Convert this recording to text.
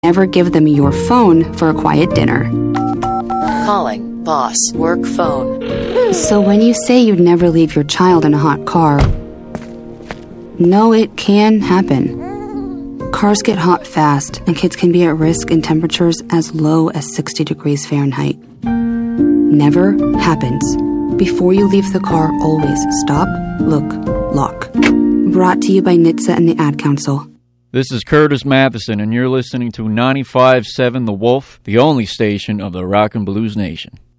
Never give them your phone for a quiet dinner. Calling boss work phone. So when you say you'd never leave your child in a hot car, no, it can happen. Cars get hot fast, and kids can be at risk in temperatures as low as 60 degrees Fahrenheit. Never happens. Before you leave the car, always stop, look, lock. Brought to you by NHTSA and the Ad Council. This is Curtis Matheson, and you're listening to 95.7 The Wolf, the only station of the Rock and Blues Nation.